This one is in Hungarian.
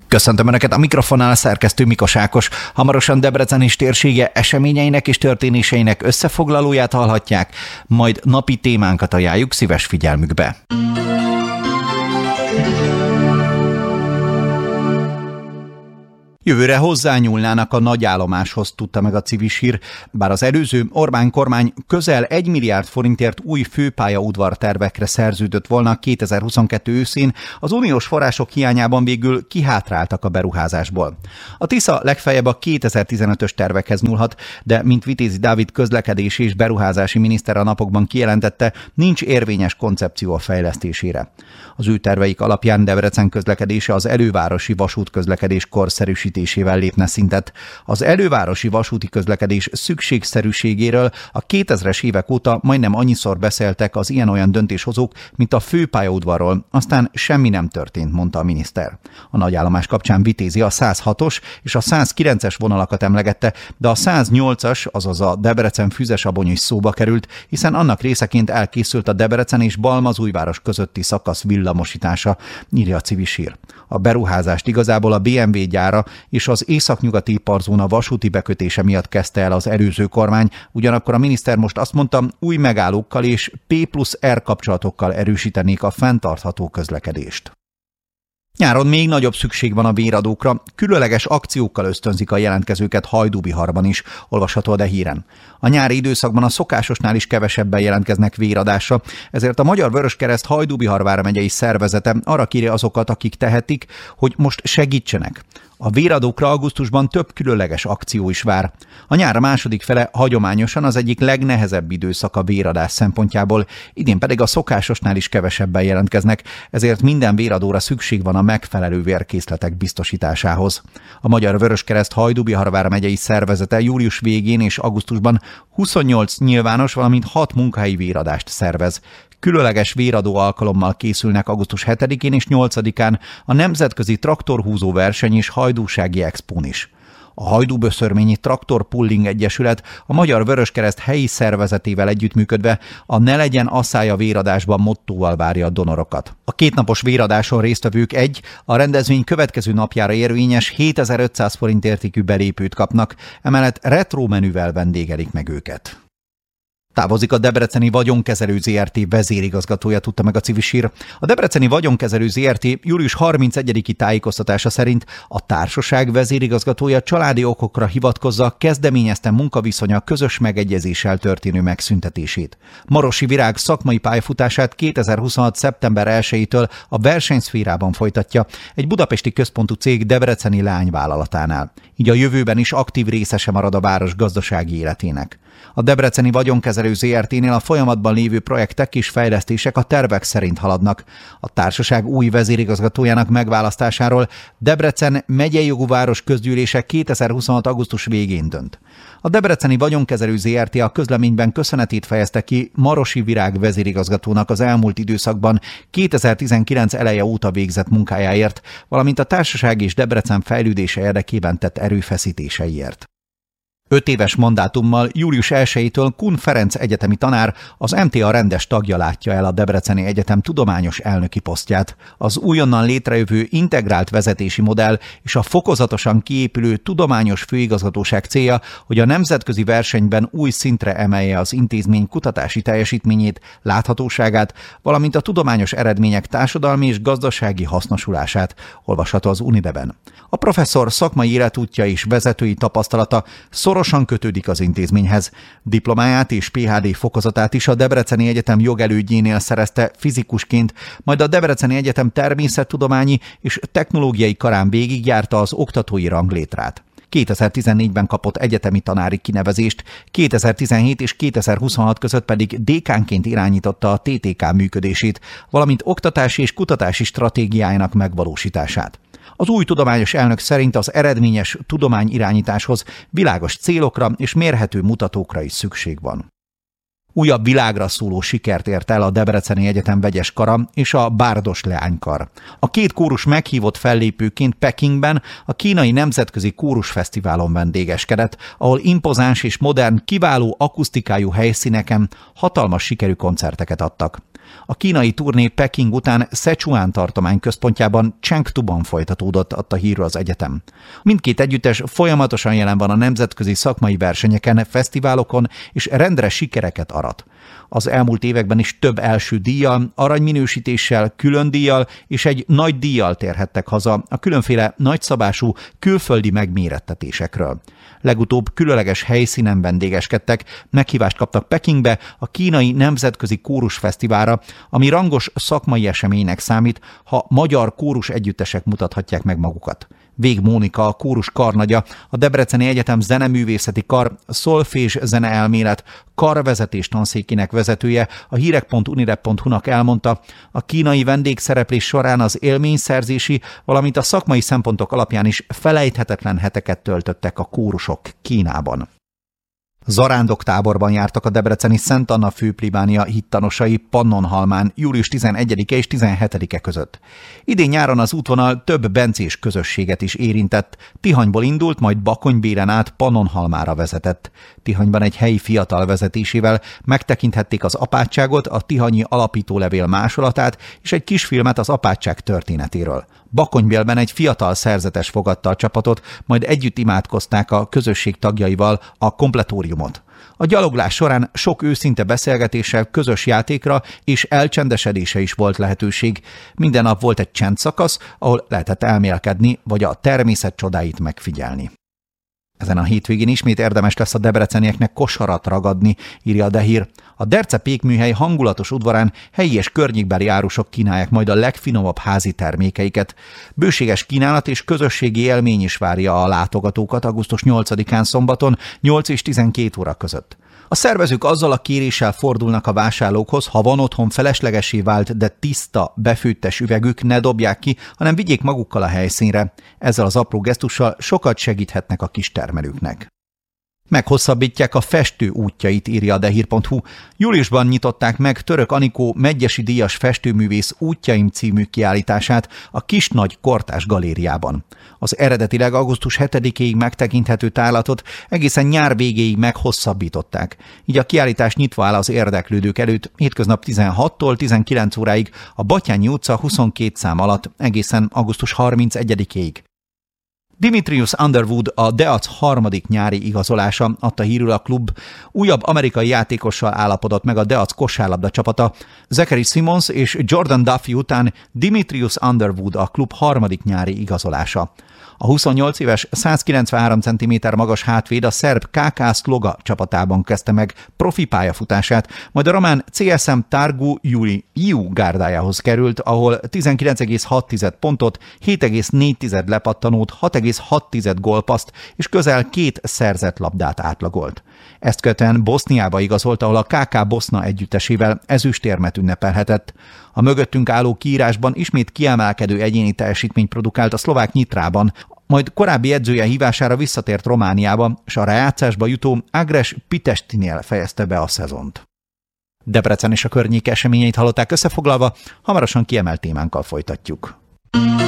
Köszöntöm Önöket, a mikrofonnál a szerkesztő Mikos Ákos. Hamarosan Debrecen és térsége eseményeinek és történéseinek összefoglalóját hallhatják, majd napi témánkat ajánljuk szíves figyelmükbe. Jövőre hozzányúlnának a nagyállomáshoz, tudta meg a Civis Hír, bár az előző Orbán kormány közel 1 milliárd forintért új főpályaudvar tervekre szerződött volna 2022 őszén, az uniós források hiányában végül kihátráltak a beruházásból. A Tisza legfeljebb a 2015-ös tervekhez nyúlhat, de mint Vitézi Dávid közlekedési és beruházási miniszter a napokban kijelentette, nincs érvényes koncepció a fejlesztésére. Az ő terveik alapján Debrecen közlekedése az elővárosi vasútközlekedés korszerűsítésével lépne szintet. Az elővárosi vasúti közlekedés szükségszerűségéről a 2000-es évek óta majdnem annyiszor beszéltek az ilyen-olyan döntéshozók, mint a főpályaudvarról, aztán semmi nem történt, mondta a miniszter. A nagyállomás kapcsán Vitézi a 106-os és a 109-es vonalakat emlegette, de a 108-as, azaz a Debrecen-Füzesabony is szóba került, hiszen annak részeként elkészült a Debrecen és Balmazújváros közötti szakasz villamosítása, írja a Civis Hír. A beruházást igazából a BMW gyára és az északnyugati iparzóna vasúti bekötése miatt kezdte el az előző kormány, ugyanakkor a miniszter most azt mondta, új megállókkal és P+R kapcsolatokkal erősítenék a fenntartható közlekedést. Nyáron még nagyobb szükség van a véradókra, különleges akciókkal ösztönzik a jelentkezőket Hajdúbiharban is, olvasható a híren. A nyári időszakban a szokásosnál is kevesebben jelentkeznek véradásra, ezért a Magyar Vöröskereszt Hajdúbihar vármegyei szervezete arra kéri azokat, akik tehetik, hogy most segítsenek. A véradókra augusztusban több különleges akció is vár. A nyár második fele hagyományosan az egyik legnehezebb időszak a véradás szempontjából, idén pedig a szokásosnál is kevesebben jelentkeznek, ezért minden véradóra szükség van a megfelelő vérkészletek biztosításához. A Magyar Vöröskereszt Hajdúbihar vármegyei szervezete július végén és augusztusban 28 nyilvános, valamint 6 munkahelyi véradást szervez. Különleges véradó alkalommal készülnek augusztus 7-én és 8-án a Nemzetközi Traktorhúzó Verseny és Hajdúsági Expón is. A Hajdúböszörményi Traktor Pulling Egyesület a Magyar Vöröskereszt helyi szervezetével együttműködve a Ne legyen asszály a véradásban mottóval várja a donorokat. A kétnapos véradáson résztvevők a rendezvény következő napjára érvényes 7500 forint értékű belépőt kapnak, emellett retro menüvel vendégelik meg őket. Távozik a Debreceni Vagyonkezelő Zrt. Vezérigazgatója, tudta meg a Civis Hír. A Debreceni Vagyonkezelő Zrt. július 31-i tájékoztatása szerint a társaság vezérigazgatója családi okokra hivatkozva kezdeményezte munkaviszonya közös megegyezéssel történő megszüntetését. Marosi Virág szakmai pályafutását 2026. szeptember 1-től a versenyszférában folytatja, egy budapesti központú cég debreceni lányvállalatánál. Így a jövőben is aktív részese marad a város gazdasági életének. A Debreceni Vagyonkezelő Zrt.-nél a folyamatban lévő projektek és fejlesztések a tervek szerint haladnak. A társaság új vezérigazgatójának megválasztásáról Debrecen megyei jogú város közgyűlése 2026. augusztus végén dönt. A Debreceni Vagyonkezelő Zrt. A közleményben köszönetét fejezte ki Marosi Virág vezérigazgatónak az elmúlt időszakban 2019 eleje óta végzett munkájáért, valamint a társaság és Debrecen fejlődése érdekében tett erőfeszítéseiért. 5 éves mandátummal július 1-től Kun Ferenc egyetemi tanár, az MTA rendes tagja látja el a Debreceni Egyetem tudományos elnöki posztját. Az újonnan létrejövő integrált vezetési modell és a fokozatosan kiépülő tudományos főigazgatóság célja, hogy a nemzetközi versenyben új szintre emelje az intézmény kutatási teljesítményét, láthatóságát, valamint a tudományos eredmények társadalmi és gazdasági hasznosulását, olvasható az Unideben. A professzor szakmai életútja és vezetői tapasztalata szorosan kötődik az intézményhez. Diplomáját és PhD fokozatát is a Debreceni Egyetem jogelődjénél szerezte fizikusként, majd a Debreceni Egyetem természettudományi és technológiai karán végigjárta az oktatói ranglétrát. 2014-ben kapott egyetemi tanári kinevezést, 2017 és 2026 között pedig dékánként irányította a TTK működését, valamint oktatási és kutatási stratégiájának megvalósítását. Az új tudományos elnök szerint az eredményes tudományirányításhoz világos célokra és mérhető mutatókra is szükség van. Újabb világra szóló sikert ért el a Debreceni Egyetem vegyes kara és a bárdos leánykar. A két kórus meghívott fellépőként Pekingben a kínai nemzetközi kórusfesztiválon vendégeskedett, ahol impozáns és modern, kiváló akusztikájú helyszíneken hatalmas sikerű koncerteket adtak. A kínai turné Peking után Szecsuán tartomány központjában Chengduban folytatódott, adta hírül az egyetem. Mindkét együttes folyamatosan jelen van a nemzetközi szakmai versenyeken, fesztiválokon és rendre sikereket arat. Az elmúlt években is több első díjjal, aranyminősítéssel, külön díjjal és egy nagy díjjal térhettek haza a különféle nagyszabású külföldi megmérettetésekről. Legutóbb különleges helyszínen vendégeskedtek, meghívást kaptak Pekingbe a kínai nemzetközi kórusfesztiválra, ami rangos szakmai eseménynek számít, ha magyar kórus együttesek mutathatják meg magukat. Vég Mónika, a kórus karnagya, a Debreceni Egyetem zeneművészeti kar, szolfés zeneelmélet karvezetés tanszékének vezetője a hírek.unirep.hu-nak elmondta, a kínai vendégszereplés során az élményszerzési, valamint a szakmai szempontok alapján is felejthetetlen heteket töltöttek a kórusok Kínában. Zarándoktáborban jártak a debreceni Szent Anna főplébánia hittanosai Pannonhalmán július 11-e és 17-e között. Idén nyáron az útvonal több bencés közösséget is érintett. Tihanyból indult, majd Bakonybélen át Pannonhalmára vezetett. Tihanyban egy helyi fiatal vezetésével megtekinthették az apátságot, a tihanyi alapítólevél másolatát és egy kisfilmet az apátság történetéről. Bakonybélben egy fiatal szerzetes fogadta a csapatot, majd együtt imádkozták a közösség tagjaival a kompletóriumot. A gyaloglás során sok őszinte beszélgetéssel, közös játékra és elcsendesedése is volt lehetőség. Minden nap volt egy csendszakasz, ahol lehetett elmélkedni, vagy a természet csodáit megfigyelni. Ezen a hétvégén ismét érdemes lesz a debrecenieknek kosarat ragadni, írja a Dehír. A Derce pékműhely hangulatos udvarán helyi és környékbeli árusok kínálják majd a legfinomabb házi termékeiket. Bőséges kínálat és közösségi élmény is várja a látogatókat augusztus 8-án szombaton 8 és 12 óra között. A szervezők azzal a kéréssel fordulnak a vásárlókhoz, ha van otthon feleslegesé vált, de tiszta, befőttes üvegük, ne dobják ki, hanem vigyék magukkal a helyszínre. Ezzel az apró gesztussal sokat segíthetnek a kistermelőknek. Meghosszabbítják a festő útjait, írja a dehír.hu. Júliusban nyitották meg Török Anikó Medgyesi díjas festőművész Útjaim című kiállítását a Kis-Nagy Kortárs galériában. Az eredetileg augusztus 7-ig megtekinthető tárlatot egészen nyár végéig meghosszabbították. Így a kiállítás nyitva áll az érdeklődők előtt hétköznap 16-tól 19 óráig a Batthyány utca 22 szám alatt egészen augusztus 31-ig. Dimitrius Underwood a Deac harmadik nyári igazolása, adta hírül a klub. Újabb amerikai játékossal állapodott meg a Deac kosárlabda csapata. Zachary Simmons és Jordan Duffy után Dimitrius Underwood a klub harmadik nyári igazolása. A 28 éves, 193 cm magas hátvéd a szerb KK Sloga csapatában kezdte meg profi pályafutását, majd a román CSM Targu Iu gárdájához került, ahol 19,6 pontot, 7,4 lepattanót, 6,6 gólpasszt és közel 2 szerzett labdát átlagolt. Ezt követően Boszniába igazolt, ahol a KK Boszna együttesével ezüstérmet ünnepelhetett. A mögöttünk álló kiírásban ismét kiemelkedő egyéni teljesítményt produkált a szlovák Nyitrában, majd korábbi edzője hívására visszatért Romániába, és a rájátszásba jutó Agres Pitestinél fejezte be a szezont. Debrecen és a környék eseményeit hallották összefoglalva, hamarosan kiemelt témánkkal folytatjuk.